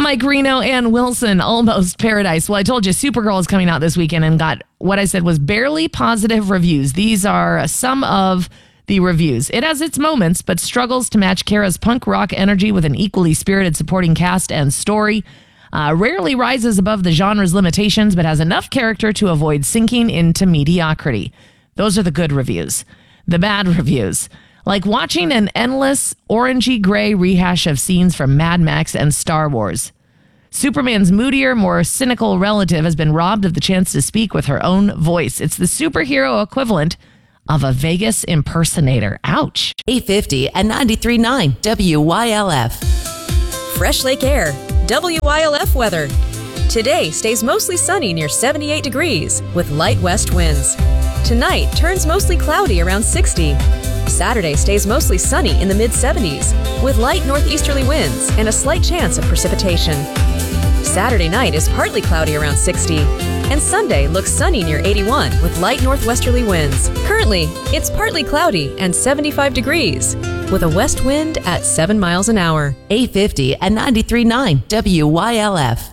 Mike Reno and Wilson, Almost Paradise. Well, I told you Supergirl is coming out this weekend and got what I said was barely positive reviews. These are some of the reviews. It has its moments, but struggles to match Kara's punk rock energy with an equally spirited supporting cast and story. Rarely rises above the genre's limitations, but has enough character to avoid sinking into mediocrity. Those are the good reviews. The bad reviews. Like watching an endless orangey gray rehash of scenes from Mad Max and Star Wars. Superman's moodier, more cynical relative has been robbed of the chance to speak with her own voice. It's the superhero equivalent of a Vegas impersonator. Ouch. 850 and 93.9 WYLF. Fresh Lake Air, WYLF weather. Today stays mostly sunny near 78 degrees with light west winds. Tonight turns mostly cloudy around 60. Saturday stays mostly sunny in the mid-70s with light northeasterly winds and a slight chance of precipitation. Saturday night is partly cloudy around 60. And Sunday looks sunny near 81 with light northwesterly winds. Currently, it's partly cloudy and 75 degrees with a west wind at 7 miles an hour. 850 and 93.9 WYLF.